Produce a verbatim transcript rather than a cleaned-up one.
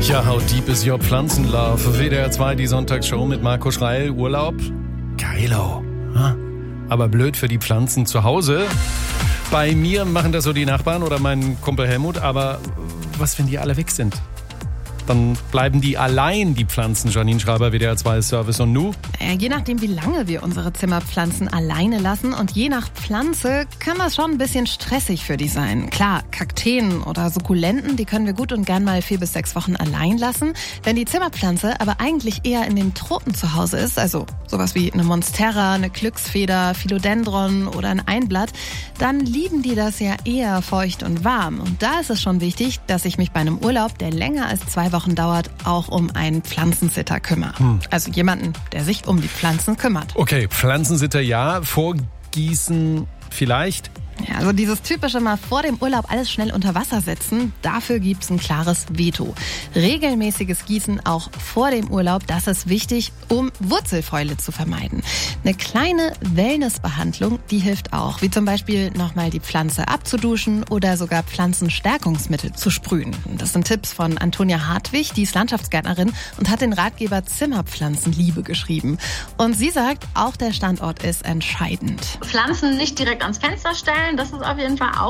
Ja, how deep is your Pflanzenlove? W D R zwei, die Sonntagsshow mit Marco Schreil. Urlaub? Geilo. Aber blöd für die Pflanzen zu Hause. Bei mir machen das so die Nachbarn oder mein Kumpel Helmut. Aber was, wenn die alle weg sind? Dann bleiben die allein, die Pflanzen. Janine Schreiber, W D R zwei Service und Nu. Je nachdem, wie lange wir unsere Zimmerpflanzen alleine lassen und je nach Pflanze kann das schon ein bisschen stressig für die sein. Klar, Kakteen oder Sukkulenten, die können wir gut und gern mal vier bis sechs Wochen allein lassen. Wenn die Zimmerpflanze aber eigentlich eher in den Tropen zu Hause ist, also sowas wie eine Monstera, eine Glücksfeder, Philodendron oder ein Einblatt, dann lieben die das ja eher feucht und warm. Und da ist es schon wichtig, dass ich mich bei einem Urlaub, der länger als zwei Wochen dauert, auch um einen Pflanzensitter kümmere. Hm. Also jemanden, der sich um die Pflanzen kümmert. Okay, Pflanzensitter ja, vorgießen vielleicht. Ja, also dieses typische mal vor dem Urlaub alles schnell unter Wasser setzen, dafür gibt's ein klares Veto. Regelmäßiges Gießen auch vor dem Urlaub, das ist wichtig, um Wurzelfäule zu vermeiden. Eine kleine Wellnessbehandlung, die hilft auch, wie zum Beispiel nochmal die Pflanze abzuduschen oder sogar Pflanzenstärkungsmittel zu sprühen. Das sind Tipps von Antonia Hartwig, die ist Landschaftsgärtnerin und hat den Ratgeber Zimmerpflanzenliebe geschrieben. Und sie sagt, auch der Standort ist entscheidend. Pflanzen nicht direkt ans Fenster stellen, das ist auf jeden Fall auch